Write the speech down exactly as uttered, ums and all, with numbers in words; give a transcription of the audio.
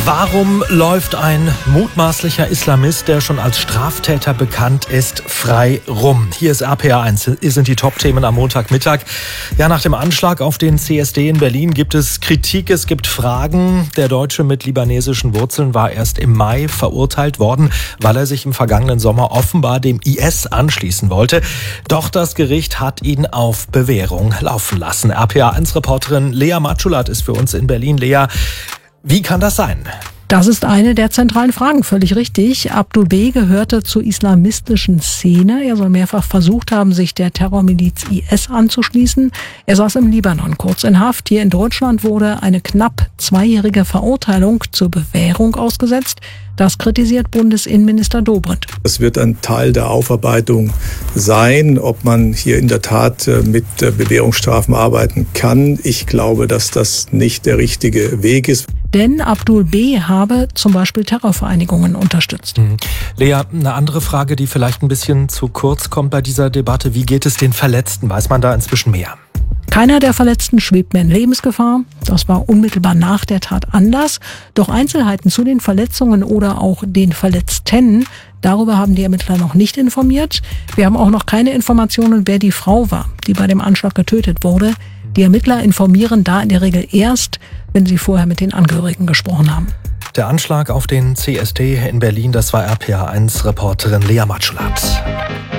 Warum läuft ein mutmaßlicher Islamist, der schon als Straftäter bekannt ist, frei rum? Hier ist R P R eins, hier sind die Top-Themen am Montagmittag. Ja, nach dem Anschlag auf den C S D in Berlin gibt es Kritik, es gibt Fragen. Der Deutsche mit libanesischen Wurzeln war erst im Mai verurteilt worden, weil er sich im vergangenen Sommer offenbar dem I S anschließen wollte. Doch das Gericht hat ihn auf Bewährung laufen lassen. R P R eins-Reporterin Lea Matschulat ist für uns in Berlin. Lea, wie kann das sein? Das ist eine der zentralen Fragen, völlig richtig. Abdul B. gehörte zur islamistischen Szene. Er soll mehrfach versucht haben, sich der Terrormiliz I S anzuschließen. Er saß im Libanon kurz in Haft. Hier in Deutschland wurde eine knapp zweijährige Verurteilung zur Bewährung ausgesetzt. Das kritisiert Bundesinnenminister Dobrindt. Das wird ein Teil der Aufarbeitung sein, ob man hier in der Tat mit Bewährungsstrafen arbeiten kann. Ich glaube, dass das nicht der richtige Weg ist. Denn Abdul B. habe zum Beispiel Terrorvereinigungen unterstützt. Mhm. Lea, eine andere Frage, die vielleicht ein bisschen zu kurz kommt bei dieser Debatte. Wie geht es den Verletzten? Weiß man da inzwischen mehr? Keiner der Verletzten schwebt mehr in Lebensgefahr. Das war unmittelbar nach der Tat anders. Doch Einzelheiten zu den Verletzungen oder auch den Verletzten, darüber haben die Ermittler noch nicht informiert. Wir haben auch noch keine Informationen, wer die Frau war, die bei dem Anschlag getötet wurde. Die Ermittler informieren da in der Regel erst, wenn sie vorher mit den Angehörigen gesprochen haben. Der Anschlag auf den C S D in Berlin, das war R P R eins-Reporterin Lea Matschulat.